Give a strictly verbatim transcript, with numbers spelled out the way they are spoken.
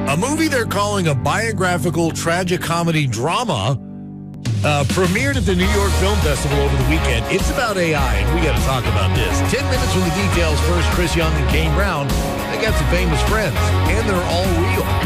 A movie they're calling a biographical tragicomedy drama uh, premiered at the New York Film Festival over the weekend. It's about A I, and we got to talk about this. Ten minutes from the details. First, Chris Young and Kane Brown. They got some famous friends, and they're all real.